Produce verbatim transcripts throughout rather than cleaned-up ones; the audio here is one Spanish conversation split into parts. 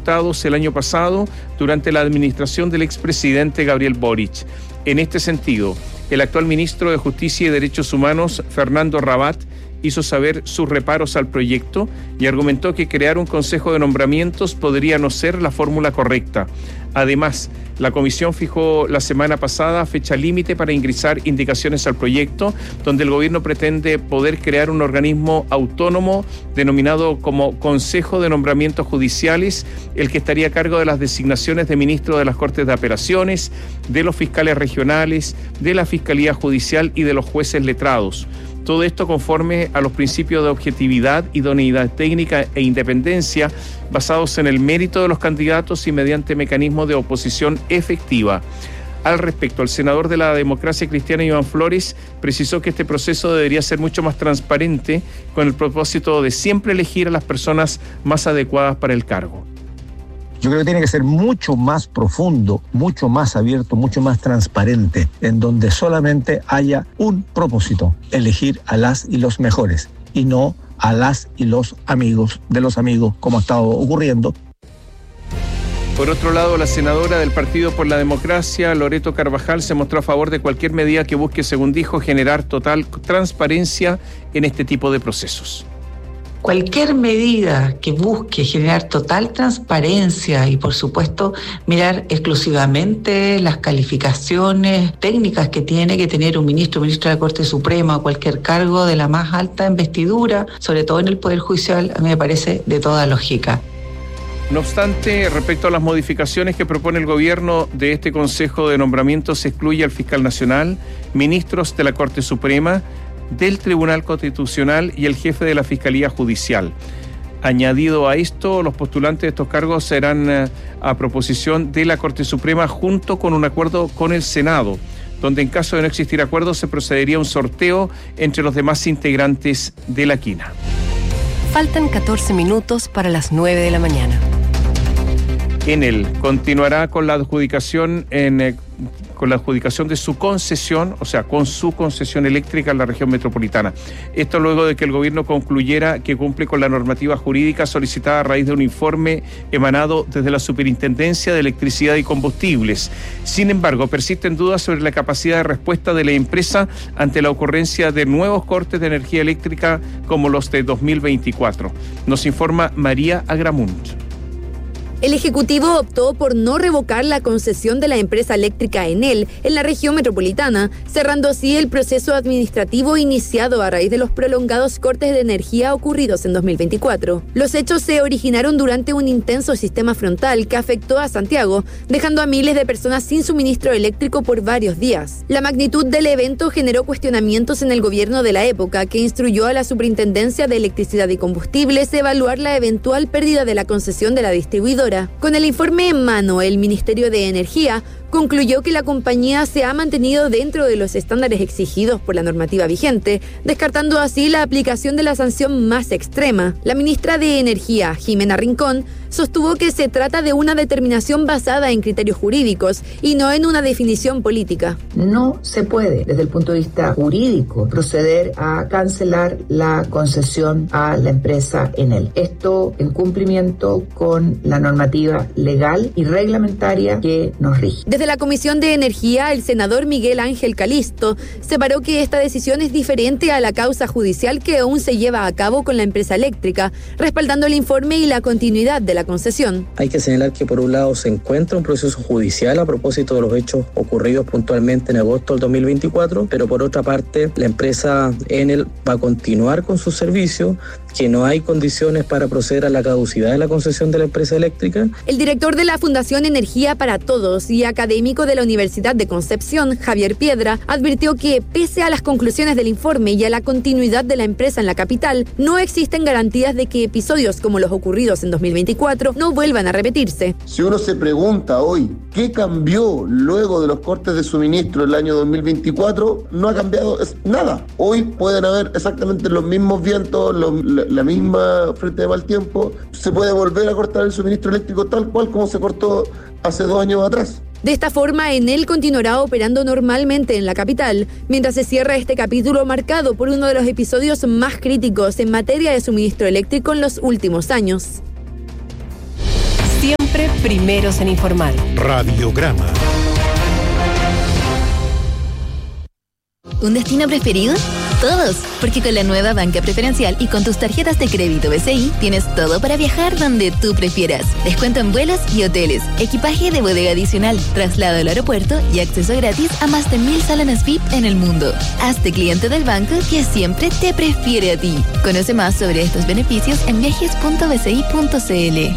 ejecutados el año pasado durante la administración del expresidente Gabriel Boric. En este sentido, el actual ministro de Justicia y Derechos Humanos, Fernando Rabat, hizo saber sus reparos al proyecto y argumentó que crear un consejo de nombramientos podría no ser la fórmula correcta. Además, la comisión fijó la semana pasada fecha límite para ingresar indicaciones al proyecto, donde el gobierno pretende poder crear un organismo autónomo denominado como Consejo de Nombramientos Judiciales, el que estaría a cargo de las designaciones de ministros de las Cortes de Apelaciones, de los fiscales regionales, de la Fiscalía Judicial y de los jueces letrados. Todo esto conforme a los principios de objetividad, idoneidad técnica e independencia basados en el mérito de los candidatos y mediante mecanismos de oposición efectiva. Al respecto, el senador de la Democracia Cristiana, Iván Flores, precisó que este proceso debería ser mucho más transparente con el propósito de siempre elegir a las personas más adecuadas para el cargo. Yo creo que tiene que ser mucho más profundo, mucho más abierto, mucho más transparente, en donde solamente haya un propósito, elegir a las y los mejores, y no a las y los amigos de los amigos, como ha estado ocurriendo. Por otro lado, la senadora del Partido por la Democracia, Loreto Carvajal, se mostró a favor de cualquier medida que busque, según dijo, generar total transparencia en este tipo de procesos. Cualquier medida que busque generar total transparencia y, por supuesto, mirar exclusivamente las calificaciones técnicas que tiene que tener un ministro, ministro de la Corte Suprema o cualquier cargo de la más alta investidura, sobre todo en el Poder Judicial, a mí me parece de toda lógica. No obstante, respecto a las modificaciones que propone el gobierno de este Consejo de Nombramientos, se excluye al fiscal nacional, ministros de la Corte Suprema, del Tribunal Constitucional y el jefe de la Fiscalía Judicial. Añadido a esto, los postulantes de estos cargos serán eh, a proposición de la Corte Suprema junto con un acuerdo con el Senado, donde en caso de no existir acuerdo se procedería a un sorteo entre los demás integrantes de la quina. Faltan catorce minutos para las nueve de la mañana. Enel continuará con la adjudicación en... Eh, con la adjudicación de su concesión, o sea, con su concesión eléctrica en la región metropolitana. Esto luego de que el gobierno concluyera que cumple con la normativa jurídica solicitada a raíz de un informe emanado desde la Superintendencia de Electricidad y Combustibles. Sin embargo, persisten dudas sobre la capacidad de respuesta de la empresa ante la ocurrencia de nuevos cortes de energía eléctrica como los de dos mil veinticuatro. Nos informa María Agramunt. El Ejecutivo optó por no revocar la concesión de la empresa eléctrica Enel en la región metropolitana, cerrando así el proceso administrativo iniciado a raíz de los prolongados cortes de energía ocurridos en dos mil veinticuatro. Los hechos se originaron durante un intenso sistema frontal que afectó a Santiago, dejando a miles de personas sin suministro eléctrico por varios días. La magnitud del evento generó cuestionamientos en el gobierno de la época, que instruyó a la Superintendencia de Electricidad y Combustibles evaluar la eventual pérdida de la concesión de la distribuidora. Con el informe en mano, el Ministerio de Energía concluyó que la compañía se ha mantenido dentro de los estándares exigidos por la normativa vigente, descartando así la aplicación de la sanción más extrema. La ministra de Energía, Jimena Rincón, sostuvo que se trata de una determinación basada en criterios jurídicos y no en una definición política. No se puede, desde el punto de vista jurídico, proceder a cancelar la concesión a la empresa Enel. Esto en cumplimiento con la normativa legal y reglamentaria que nos rige. Desde la Comisión de Energía, el senador Miguel Ángel Calisto separó que esta decisión es diferente a la causa judicial que aún se lleva a cabo con la empresa eléctrica, respaldando el informe y la continuidad de la concesión. Hay que señalar que por un lado se encuentra un proceso judicial a propósito de los hechos ocurridos puntualmente en agosto del dos mil veinticuatro, pero por otra parte la empresa Enel va a continuar con su servicio, que no hay condiciones para proceder a la caducidad de la concesión de la empresa eléctrica. El director de la Fundación Energía para Todos y académico de la Universidad de Concepción, Javier Piedra, advirtió que pese a las conclusiones del informe y a la continuidad de la empresa en la capital, no existen garantías de que episodios como los ocurridos en dos mil veinticuatro no vuelvan a repetirse. Si uno se pregunta hoy qué cambió luego de los cortes de suministro el año dos mil veinticuatro, no ha cambiado nada. Hoy pueden haber exactamente los mismos vientos, los, la, la misma frente de mal tiempo. Se puede volver a cortar el suministro eléctrico tal cual como se cortó hace dos años atrás. De esta forma, Enel continuará operando normalmente en la capital, mientras se cierra este capítulo marcado por uno de los episodios más críticos en materia de suministro eléctrico en los últimos años. Siempre primeros en informar. Radiograma. ¿Un destino preferido? Todos, porque con la nueva banca preferencial y con tus tarjetas de crédito B C I tienes todo para viajar donde tú prefieras. Descuento en vuelos y hoteles, equipaje de bodega adicional, traslado al aeropuerto y acceso gratis a más de mil salones V I P en el mundo. Hazte cliente del banco que siempre te prefiere a ti. Conoce más sobre estos beneficios en viajes punto b c i punto c l.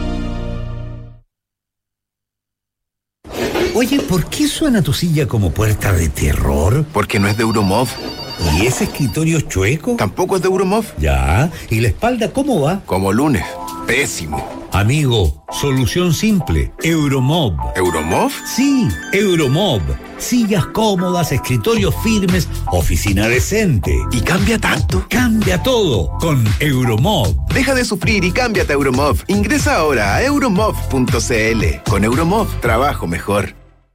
Oye, ¿por qué suena tu silla como puerta de terror? Porque no es de Euromov. ¿Y ese escritorio chueco? Tampoco es de Euromov. Ya, ¿y la espalda cómo va? Como lunes, pésimo. Amigo, solución simple, Euromov. ¿Euromov? Sí, Euromov. Sillas cómodas, escritorios firmes, oficina decente. ¿Y cambia tanto? Cambia todo con Euromov. Deja de sufrir y cámbiate a Euromov. Ingresa ahora a euromov punto c l. Con Euromov, trabajo mejor.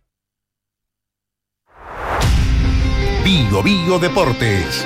Bio Bio Deportes.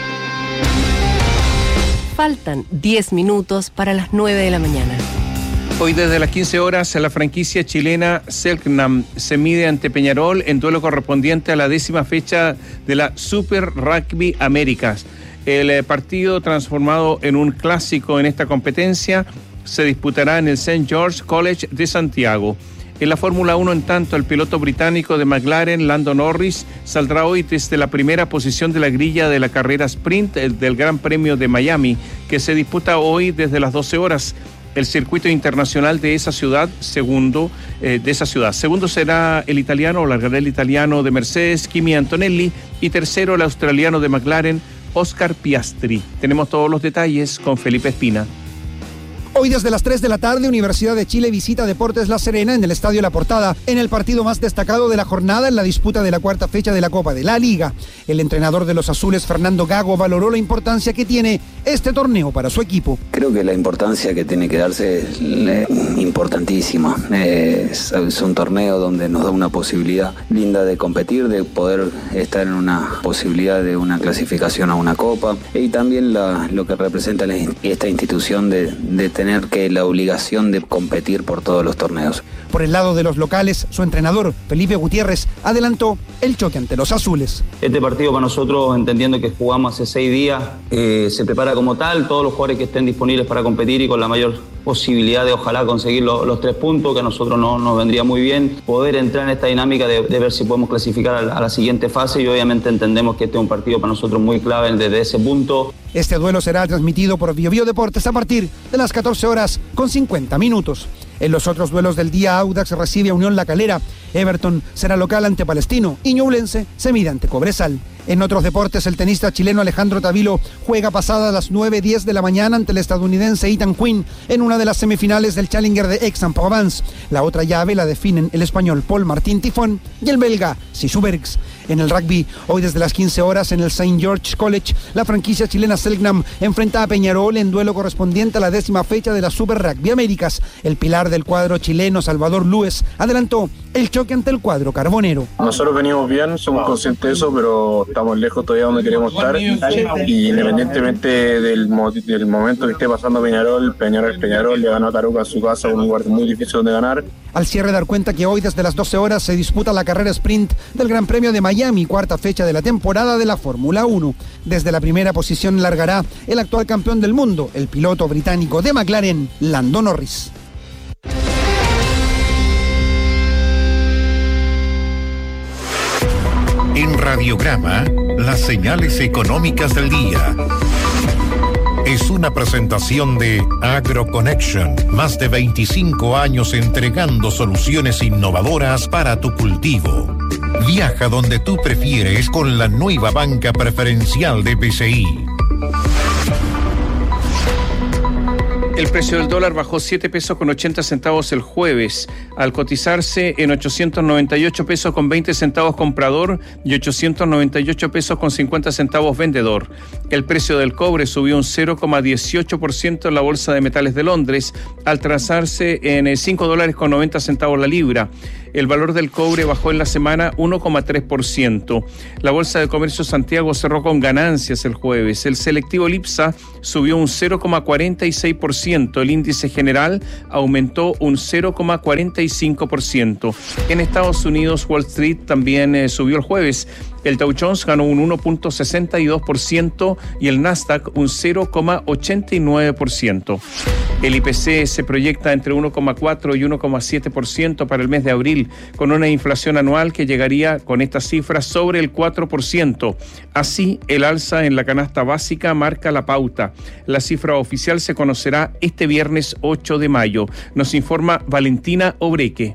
Faltan diez minutos para las nueve de la mañana. Hoy desde las quince horas la franquicia chilena Selknam se mide ante Peñarol en duelo correspondiente a la décima fecha de la Super Rugby Américas. El partido, transformado en un clásico en esta competencia, se disputará en el Saint George College de Santiago. En la Fórmula uno, en tanto, el piloto británico de McLaren, Lando Norris, saldrá hoy desde la primera posición de la grilla de la carrera sprint del Gran Premio de Miami, que se disputa hoy desde las doce horas. El circuito internacional de esa ciudad, segundo, eh, de esa ciudad. Segundo será el italiano, o largará el italiano de Mercedes, Kimi Antonelli, y tercero el australiano de McLaren, Oscar Piastri. Tenemos todos los detalles con Felipe Espina. Hoy desde las tres de la tarde, Universidad de Chile visita Deportes La Serena en el Estadio La Portada, en el partido más destacado de la jornada en la disputa de la cuarta fecha de la Copa de la Liga. El entrenador de los azules, Fernando Gago, valoró la importancia que tiene este torneo para su equipo. Creo que la importancia que tiene que darse es importantísima. Es, es un torneo donde nos da una posibilidad linda de competir, de poder estar en una posibilidad de una clasificación a una Copa, y también la, lo que representa la, esta institución de, de tener que la obligación de competir por todos los torneos. Por el lado de los locales, su entrenador, Felipe Gutiérrez, adelantó el choque ante los azules. Este partido para nosotros, entendiendo que jugamos hace seis días, eh, se prepara como tal, todos los jugadores que estén disponibles para competir y con la mayor posibilidad de ojalá conseguir lo, los tres puntos, que a nosotros no, nos vendría muy bien, poder entrar en esta dinámica de, de ver si podemos clasificar a la, a la siguiente fase, y obviamente entendemos que este es un partido para nosotros muy clave desde ese punto. Este duelo será transmitido por Bio Bio Deportes a partir de las catorce horas con cincuenta minutos. En los otros duelos del día, Audax recibe a Unión La Calera, Everton será local ante Palestino y Ñublense se mide ante Cobresal. En otros deportes, el tenista chileno Alejandro Tavilo juega pasadas las nueve diez de la mañana ante el estadounidense Ethan Quinn en una de las semifinales del Challenger de Aix-en-Provence. La otra llave la definen el español Paul Martín Tifón y el belga Sissu Bergs. En el rugby, hoy desde las quince horas en el Saint George College, la franquicia chilena Selknam enfrenta a Peñarol en duelo correspondiente a la décima fecha de la Super Rugby Américas. El pilar del cuadro chileno, Salvador Lúez, adelantó el choque ante el cuadro carbonero. Nosotros venimos bien, somos conscientes de eso, pero estamos lejos todavía donde queremos estar, y independientemente del, mo- del momento que esté pasando Peñarol, Peñarol, Peñarol, le ganó a Taruca en su casa, un lugar muy difícil donde ganar. Al cierre, dar cuenta que hoy desde las doce horas se disputa la carrera sprint del Gran Premio de Miami, cuarta fecha de la temporada de la Fórmula uno. Desde la primera posición largará el actual campeón del mundo, el piloto británico de McLaren, Lando Norris. En Radiograma, las señales económicas del día. Es una presentación de AgroConnection, más de veinticinco años entregando soluciones innovadoras para tu cultivo. Viaja donde tú prefieres con la nueva banca preferencial de B C I. El precio del dólar bajó siete pesos con ochenta centavos el jueves, al cotizarse en ochocientos noventa y ocho pesos con veinte centavos comprador y ochocientos noventa y ocho pesos con cincuenta centavos vendedor. El precio del cobre subió un cero coma dieciocho por ciento en la Bolsa de Metales de Londres, al trazarse en cinco dólares con noventa centavos la libra. El valor del cobre bajó en la semana uno coma tres por ciento. La Bolsa de Comercio Santiago cerró con ganancias el jueves. El selectivo Lipsa subió un cero coma cuarenta y seis por ciento. El índice general aumentó un cero coma cuarenta y cinco por ciento. En Estados Unidos, Wall Street también eh, subió el jueves. El Dow Jones ganó un uno coma sesenta y dos por ciento y el Nasdaq un cero coma ochenta y nueve por ciento. El I P C se proyecta entre uno coma cuatro y uno coma siete por ciento para el mes de abril, con una inflación anual que llegaría con estas cifras sobre el cuatro por ciento. Así, el alza en la canasta básica marca la pauta. La cifra oficial se conocerá este viernes ocho de mayo. Nos informa Valentina Obreque.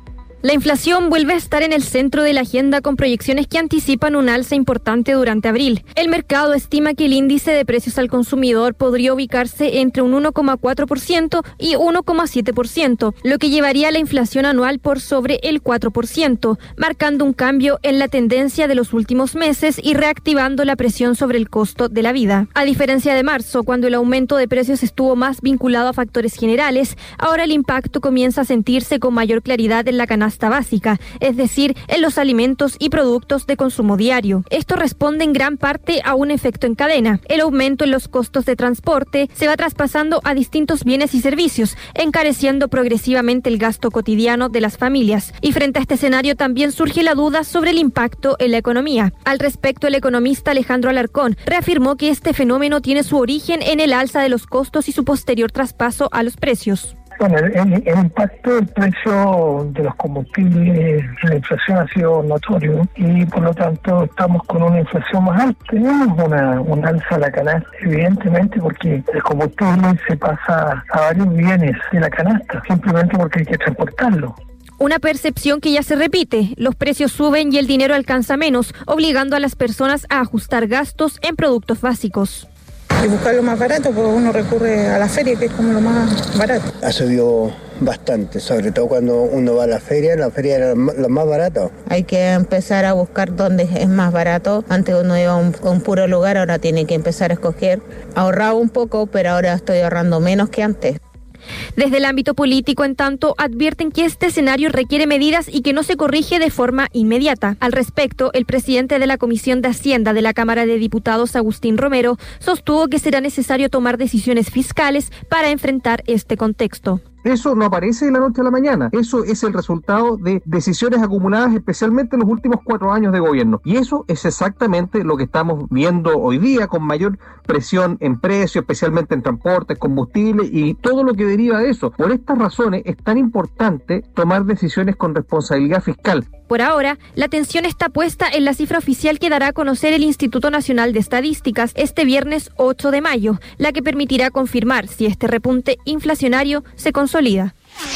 La inflación vuelve a estar en el centro de la agenda con proyecciones que anticipan un alza importante durante abril. El mercado estima que el índice de precios al consumidor podría ubicarse entre un uno coma cuatro por ciento y uno coma siete por ciento, lo que llevaría la inflación anual por sobre el cuatro por ciento, marcando un cambio en la tendencia de los últimos meses y reactivando la presión sobre el costo de la vida. A diferencia de marzo, cuando el aumento de precios estuvo más vinculado a factores generales, ahora el impacto comienza a sentirse con mayor claridad en la canasta básica, es decir, en los alimentos y productos de consumo diario. Esto responde en gran parte a un efecto en cadena. El aumento en los costos de transporte se va traspasando a distintos bienes y servicios, encareciendo progresivamente el gasto cotidiano de las familias. Y frente a este escenario también surge la duda sobre el impacto en la economía. Al respecto, el economista Alejandro Alarcón reafirmó que este fenómeno tiene su origen en el alza de los costos y su posterior traspaso a los precios. Bueno, el, el impacto del precio de los combustibles, la inflación ha sido notorio y por lo tanto estamos con una inflación más alta. Tenemos una, una alza a la canasta, evidentemente, porque el combustible se pasa a varios bienes de la canasta, simplemente porque hay que transportarlo. Una percepción que ya se repite, los precios suben y el dinero alcanza menos, obligando a las personas a ajustar gastos en productos básicos. Y buscar lo más barato, porque uno recurre a la feria, que es como lo más barato. Ha subido bastante, sobre todo cuando uno va a la feria, la feria era lo más barato. Hay que empezar a buscar dónde es más barato. Antes uno iba a un, a un puro lugar, ahora tiene que empezar a escoger. Ahorraba un poco, pero ahora estoy ahorrando menos que antes. Desde el ámbito político, en tanto, advierten que este escenario requiere medidas y que no se corrige de forma inmediata. Al respecto, el presidente de la Comisión de Hacienda de la Cámara de Diputados, Agustín Romero, sostuvo que será necesario tomar decisiones fiscales para enfrentar este contexto. Eso no aparece de la noche a la mañana. Eso es el resultado de decisiones acumuladas especialmente en los últimos cuatro años de gobierno. Y eso es exactamente lo que estamos viendo hoy día, con mayor presión en precios, especialmente en transportes, combustible y todo lo que deriva de eso. Por estas razones es tan importante tomar decisiones con responsabilidad fiscal. Por ahora, la atención está puesta en la cifra oficial que dará a conocer el Instituto Nacional de Estadísticas este viernes ocho de mayo, la que permitirá confirmar si este repunte inflacionario se consolida.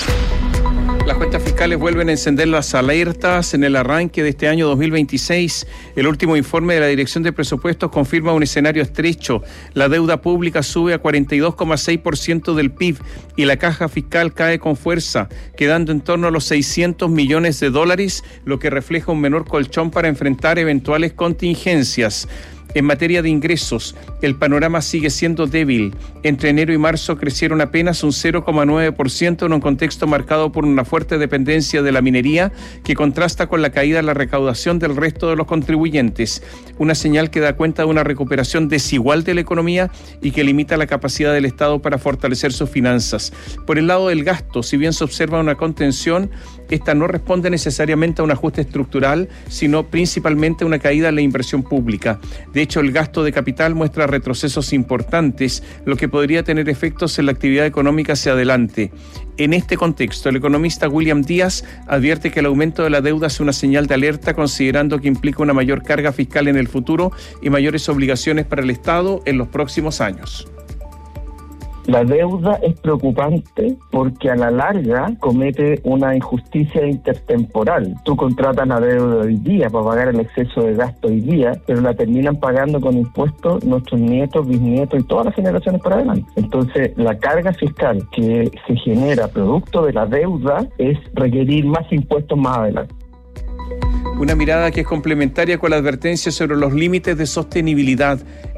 Las cuentas fiscales vuelven a encender las alertas en el arranque de este año dos mil veintiséis. El último informe de la Dirección de Presupuestos confirma un escenario estrecho. La deuda pública sube a cuarenta y dos coma seis por ciento del P I B y la caja fiscal cae con fuerza, quedando en torno a los seiscientos millones de dólares, lo que refleja un menor colchón para enfrentar eventuales contingencias. En materia de ingresos, el panorama sigue siendo débil. Entre enero y marzo crecieron apenas un cero coma nueve por ciento en un contexto marcado por una fuerte dependencia de la minería que contrasta con la caída en la recaudación del resto de los contribuyentes. Una señal que da cuenta de una recuperación desigual de la economía y que limita la capacidad del Estado para fortalecer sus finanzas. Por el lado del gasto, si bien se observa una contención, esta no responde necesariamente a un ajuste estructural, sino principalmente a una caída en la inversión pública. De hecho, el gasto de capital muestra retrocesos importantes, lo que podría tener efectos en la actividad económica hacia adelante. En este contexto, el economista William Díaz advierte que el aumento de la deuda es una señal de alerta, considerando que implica una mayor carga fiscal en el futuro y mayores obligaciones para el Estado en los próximos años. La deuda es preocupante porque a la larga comete una injusticia intertemporal. Tú contratas la deuda hoy día para pagar el exceso de gasto hoy día, pero la terminan pagando con impuestos nuestros nietos, bisnietos y todas las generaciones para adelante. Entonces, la carga fiscal que se genera producto de la deuda es requerir más impuestos más adelante. Una mirada que es complementaria con la advertencia sobre los límites de sostenibilidad.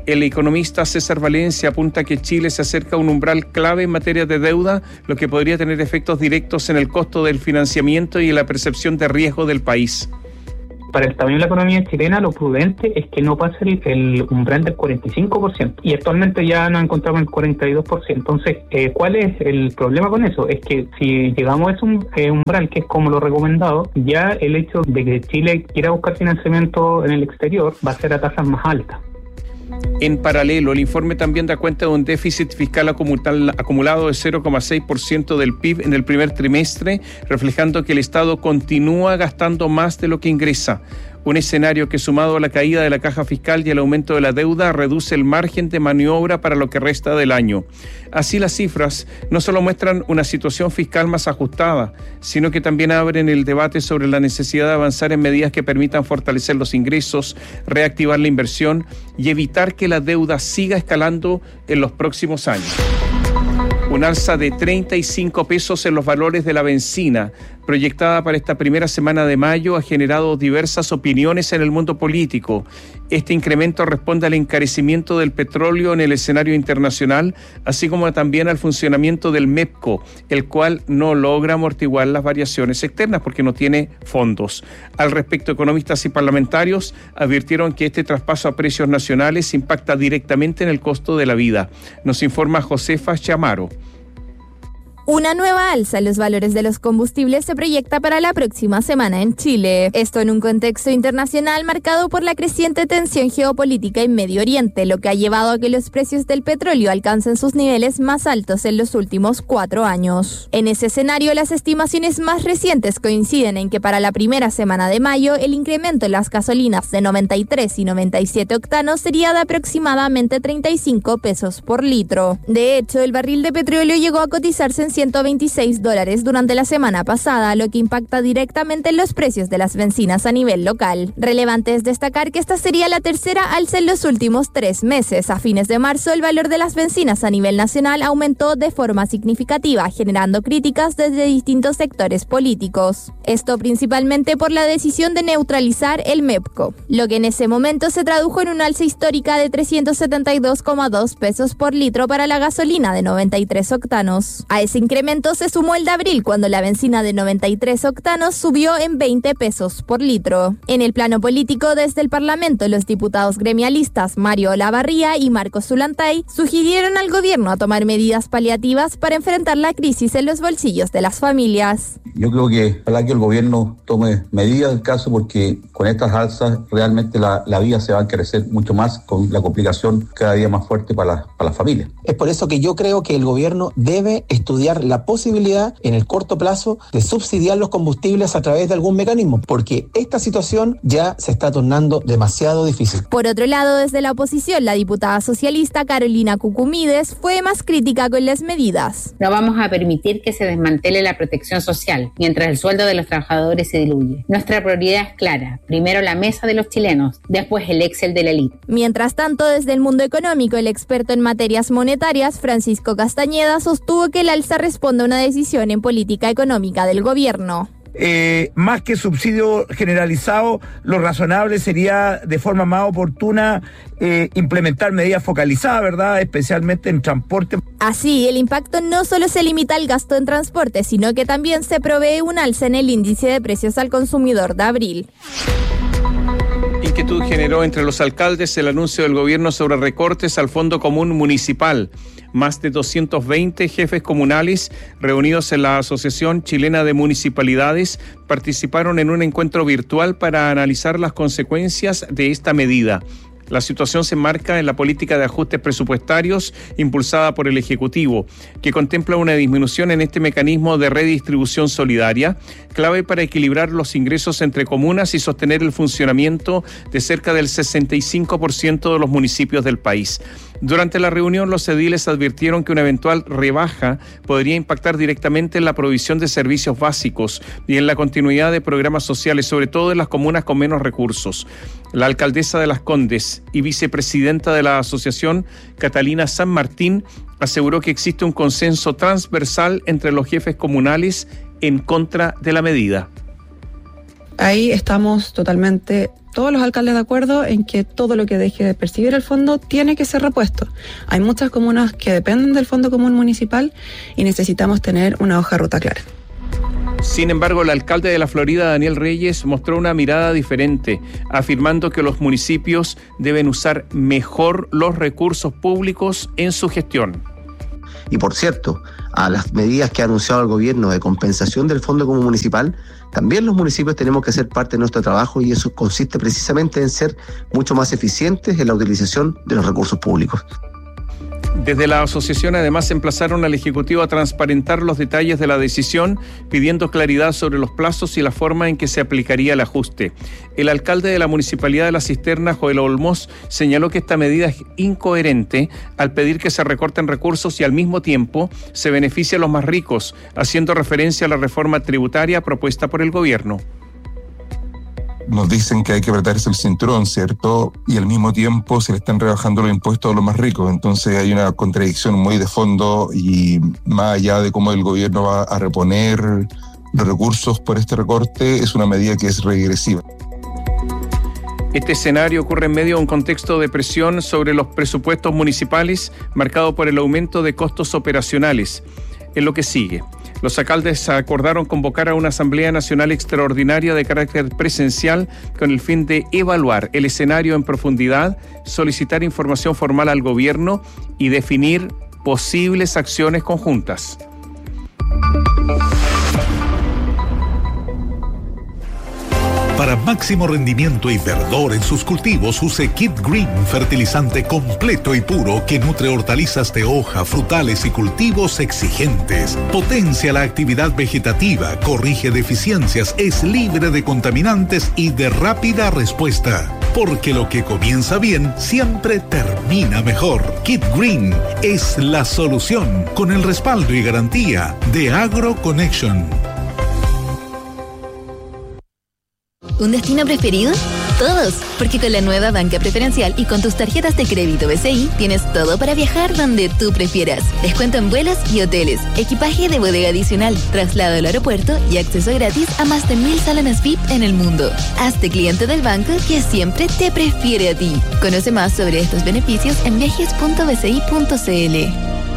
El economista César Valencia apunta que Chile se acerca a un umbral clave en materia de deuda, lo que podría tener efectos directos en el costo del financiamiento y en la percepción de riesgo del país. Para el tamaño de la economía chilena, lo prudente es que no pase el, el umbral del cuarenta y cinco por ciento. Y actualmente ya nos encontramos en el cuarenta y dos por ciento. Entonces, eh, ¿cuál es el problema con eso? Es que si llegamos a ese um, eh, umbral, que es como lo recomendado, ya el hecho de que Chile quiera buscar financiamiento en el exterior va a ser a tasas más altas. En paralelo, el informe también da cuenta de un déficit fiscal acumulado de cero coma seis por ciento del P I B en el primer trimestre, reflejando que el Estado continúa gastando más de lo que ingresa. Un escenario que, sumado a la caída de la caja fiscal y el aumento de la deuda, reduce el margen de maniobra para lo que resta del año. Así, las cifras no solo muestran una situación fiscal más ajustada, sino que también abren el debate sobre la necesidad de avanzar en medidas que permitan fortalecer los ingresos, reactivar la inversión y evitar que la deuda siga escalando en los próximos años. Un alza de treinta y cinco pesos en los valores de la bencina, proyectada para esta primera semana de mayo, ha generado diversas opiniones en el mundo político. Este incremento responde al encarecimiento del petróleo en el escenario internacional, así como también al funcionamiento del MEPCO, el cual no logra amortiguar las variaciones externas porque no tiene fondos. Al respecto, economistas y parlamentarios advirtieron que este traspaso a precios nacionales impacta directamente en el costo de la vida. Nos informa Josefa Chamaro. Una nueva alza en los valores de los combustibles se proyecta para la próxima semana en Chile. Esto en un contexto internacional marcado por la creciente tensión geopolítica en Medio Oriente, lo que ha llevado a que los precios del petróleo alcancen sus niveles más altos en los últimos cuatro años. En ese escenario, las estimaciones más recientes coinciden en que para la primera semana de mayo, el incremento en las gasolinas de noventa y tres y noventa y siete octanos sería de aproximadamente treinta y cinco pesos por litro. De hecho, el barril de petróleo llegó a cotizarse en ciento veintiséis dólares durante la semana pasada, lo que impacta directamente en los precios de las bencinas a nivel local. Relevante es destacar que esta sería la tercera alza en los últimos tres meses. A fines de marzo, el valor de las bencinas a nivel nacional aumentó de forma significativa, generando críticas desde distintos sectores políticos. Esto principalmente por la decisión de neutralizar el MEPCO, lo que en ese momento se tradujo en un alza histórica de trescientos setenta y dos coma dos pesos por litro para la gasolina de noventa y tres octanos. A ese incremento se sumó el de abril, cuando la bencina de noventa y tres octanos subió en veinte pesos por litro. En el plano político, desde el Parlamento, los diputados gremialistas Mario Olavarría y Marcos Zulantay sugirieron al gobierno a tomar medidas paliativas para enfrentar la crisis en los bolsillos de las familias. Yo creo que ojalá que el gobierno tome medidas del caso, porque con estas alzas realmente la, la vida se va a encarecer mucho más, con la complicación cada día más fuerte para la, para las familias. Es por eso que yo creo que el gobierno debe estudiar la posibilidad en el corto plazo de subsidiar los combustibles a través de algún mecanismo, porque esta situación ya se está tornando demasiado difícil. Por otro lado, desde la oposición, la diputada socialista Carolina Cucumides fue más crítica con las medidas. No vamos a permitir que se desmantele la protección social mientras el sueldo de los trabajadores se diluye. Nuestra prioridad es clara: primero la mesa de los chilenos, después el Excel de la élite. Mientras tanto, desde el mundo económico, el experto en materias monetarias Francisco Castañeda sostuvo que el alza responde a una decisión en política económica del gobierno. Eh, más que subsidio generalizado, lo razonable sería de forma más oportuna eh, implementar medidas focalizadas, ¿verdad? Especialmente en transporte. Así, el impacto no solo se limita al gasto en transporte, sino que también se provee un alza en el índice de precios al consumidor de abril. Inquietud generó entre los alcaldes el anuncio del gobierno sobre recortes al Fondo Común Municipal. Más de doscientos veinte jefes comunales reunidos en la Asociación Chilena de Municipalidades participaron en un encuentro virtual para analizar las consecuencias de esta medida. La situación se enmarca en la política de ajustes presupuestarios impulsada por el Ejecutivo, que contempla una disminución en este mecanismo de redistribución solidaria, clave para equilibrar los ingresos entre comunas y sostener el funcionamiento de cerca del sesenta y cinco por ciento de los municipios del país. Durante la reunión, los ediles advirtieron que una eventual rebaja podría impactar directamente en la provisión de servicios básicos y en la continuidad de programas sociales, sobre todo en las comunas con menos recursos. La alcaldesa de Las Condes y vicepresidenta de la asociación, Catalina San Martín, aseguró que existe un consenso transversal entre los jefes comunales en contra de la medida. Ahí estamos totalmente todos los alcaldes de acuerdo en que todo lo que deje de percibir el fondo tiene que ser repuesto. Hay muchas comunas que dependen del Fondo Común Municipal y necesitamos tener una hoja de ruta clara. Sin embargo, el alcalde de la Florida, Daniel Reyes, mostró una mirada diferente, afirmando que los municipios deben usar mejor los recursos públicos en su gestión. Y por cierto, a las medidas que ha anunciado el gobierno de compensación del Fondo Común Municipal, también los municipios tenemos que hacer parte de nuestro trabajo y eso consiste precisamente en ser mucho más eficientes en la utilización de los recursos públicos. Desde la asociación además emplazaron al Ejecutivo a transparentar los detalles de la decisión, pidiendo claridad sobre los plazos y la forma en que se aplicaría el ajuste. El alcalde de la Municipalidad de La Cisterna, Joel Olmos, señaló que esta medida es incoherente al pedir que se recorten recursos y al mismo tiempo se beneficia a los más ricos, haciendo referencia a la reforma tributaria propuesta por el gobierno. Nos dicen que hay que apretarse el cinturón, ¿cierto? Y al mismo tiempo se le están rebajando los impuestos a los más ricos. Entonces hay una contradicción muy de fondo y más allá de cómo el gobierno va a reponer los recursos por este recorte, es una medida que es regresiva. Este escenario ocurre en medio de un contexto de presión sobre los presupuestos municipales marcado por el aumento de costos operacionales. En lo que sigue, los alcaldes acordaron convocar a una Asamblea Nacional Extraordinaria de carácter presencial con el fin de evaluar el escenario en profundidad, solicitar información formal al gobierno y definir posibles acciones conjuntas. Para máximo rendimiento y verdor en sus cultivos, use Kit Green, fertilizante completo y puro que nutre hortalizas de hoja, frutales y cultivos exigentes. Potencia la actividad vegetativa, corrige deficiencias, es libre de contaminantes y de rápida respuesta. Porque lo que comienza bien siempre termina mejor. Kit Green es la solución con el respaldo y garantía de AgroConnection. ¿Un destino preferido? Todos, porque con la nueva banca preferencial y con tus tarjetas de crédito B C I tienes todo para viajar donde tú prefieras. Descuento en vuelos y hoteles, equipaje de bodega adicional, traslado al aeropuerto y acceso gratis a más de mil salones V I P en el mundo. Hazte cliente del banco que siempre te prefiere a ti. Conoce más sobre estos beneficios en viajes punto b c i punto c l.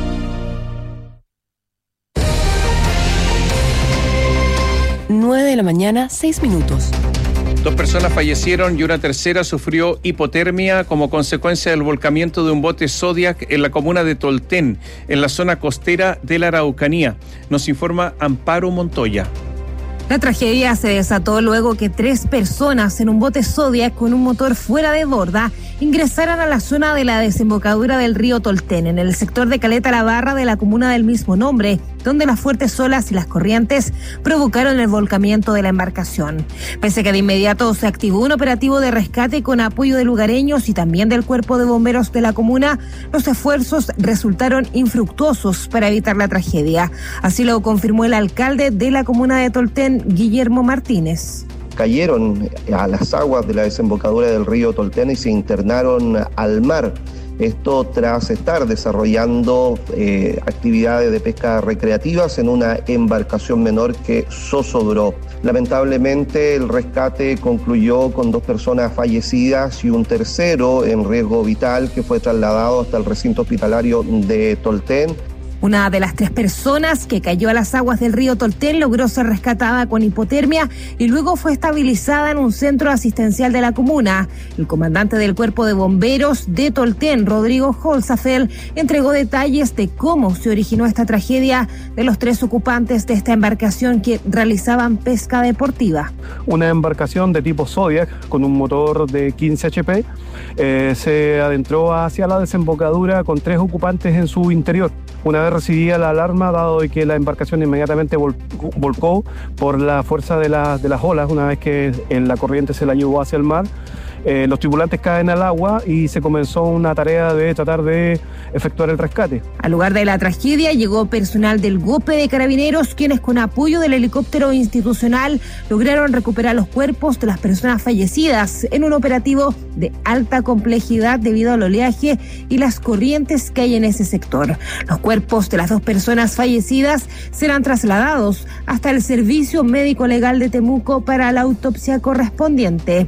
nueve de la mañana, seis minutos. Dos personas fallecieron y una tercera sufrió hipotermia como consecuencia del volcamiento de un bote Zodiac en la comuna de Tolten, en la zona costera de la Araucanía. Nos informa Amparo Montoya. La tragedia se desató luego que tres personas en un bote Zodiac con un motor fuera de borda ingresaran a la zona de la desembocadura del río Tolten, en el sector de Caleta La Barra de la comuna del mismo nombre, donde las fuertes olas y las corrientes provocaron el volcamiento de la embarcación. Pese a que de inmediato se activó un operativo de rescate con apoyo de lugareños y también del Cuerpo de Bomberos de la comuna, los esfuerzos resultaron infructuosos para evitar la tragedia. Así lo confirmó el alcalde de la comuna de Tolten, Guillermo Martínez. Cayeron a las aguas de la desembocadura del río Tolten y se internaron al mar. Esto tras estar desarrollando eh, actividades de pesca recreativas en una embarcación menor que zozobró. Lamentablemente el rescate concluyó con dos personas fallecidas y un tercero en riesgo vital que fue trasladado hasta el recinto hospitalario de Tolten. Una de las tres personas que cayó a las aguas del río Tolten logró ser rescatada con hipotermia y luego fue estabilizada en un centro asistencial de la comuna. El comandante del Cuerpo de Bomberos de Tolten, Rodrigo Holzafeld, entregó detalles de cómo se originó esta tragedia de los tres ocupantes de esta embarcación que realizaban pesca deportiva. Una embarcación de tipo Zodiac con un motor de quince hache pe eh, se adentró hacia la desembocadura con tres ocupantes en su interior. Una vez recibía la alarma, dado de que la embarcación inmediatamente vol- volcó por la fuerza de, la, de las olas, una vez que la corriente se la llevó hacia el mar, eh, los tripulantes caen al agua y se comenzó una tarea de tratar de efectuar el rescate. Al lugar de la tragedia llegó personal del GOPE de Carabineros, quienes con apoyo del helicóptero institucional lograron recuperar los cuerpos de las personas fallecidas en un operativo de alta complejidad debido al oleaje y las corrientes que hay en ese sector. Los cuerpos de las dos personas fallecidas serán trasladados hasta el Servicio Médico Legal de Temuco para la autopsia correspondiente.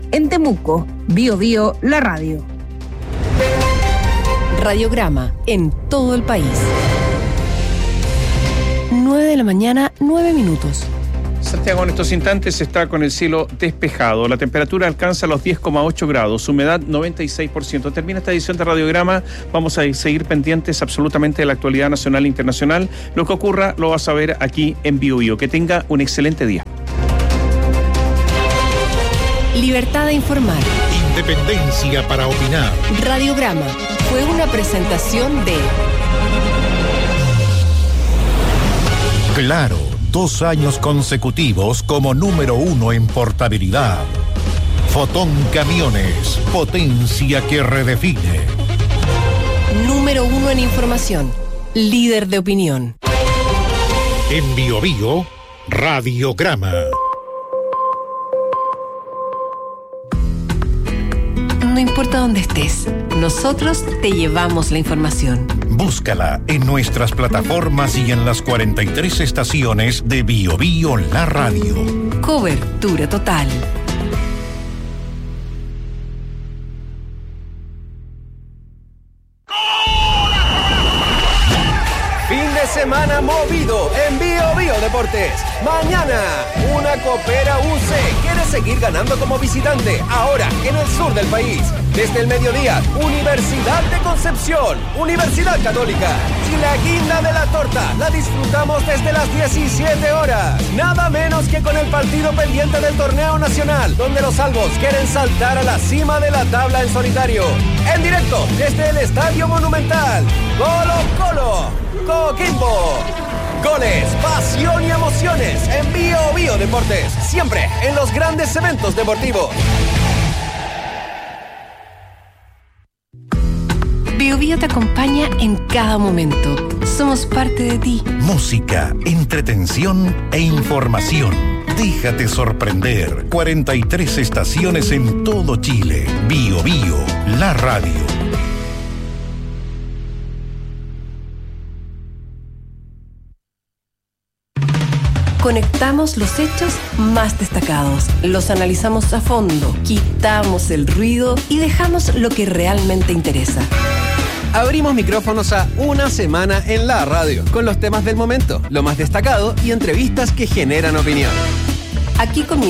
En Temuco, Bio Bio, la radio. Radiograma en todo el país. nueve de la mañana, nueve minutos. Santiago en estos instantes está con el cielo despejado. La temperatura alcanza los diez coma ocho grados, humedad noventa y seis por ciento. Termina esta edición de Radiograma. Vamos a seguir pendientes absolutamente de la actualidad nacional e internacional. Lo que ocurra lo vas a ver aquí en Bio Bio. Que tenga un excelente día. Libertad de informar. Independencia para opinar. Radiograma fue una presentación de Claro, dos años consecutivos como número uno en portabilidad. Fotón Camiones, potencia que redefine. Número uno en información, líder de opinión. En Bio Bio, Radiograma. No importa dónde estés, nosotros te llevamos la información. Búscala en nuestras plataformas y en las cuarenta y tres estaciones de Bio Bio La Radio. Cobertura total. Fin de semana movido en Bio Bio Deportes. Mañana, una Copera U C quiere seguir ganando como visitante, ahora en el sur del país. Desde el mediodía, Universidad de Concepción, Universidad Católica. Y la guinda de la torta la disfrutamos desde las diecisiete horas. Nada menos que con el partido pendiente del torneo nacional, donde los albos quieren saltar a la cima de la tabla en solitario. En directo, desde el Estadio Monumental. Colo Colo, Coquimbo. Goles, pasión y emociones en Bio Bio Deportes. Siempre en los grandes eventos deportivos. Bio Bio te acompaña en cada momento. Somos parte de ti. Música, entretención e información. Déjate sorprender. cuarenta y tres estaciones en todo Chile. Bio Bio, la radio. Conectamos los hechos más destacados, los analizamos a fondo, quitamos el ruido y dejamos lo que realmente interesa. Abrimos micrófonos a Una Semana en la Radio, con los temas del momento, lo más destacado y entrevistas que generan opinión. Aquí comienza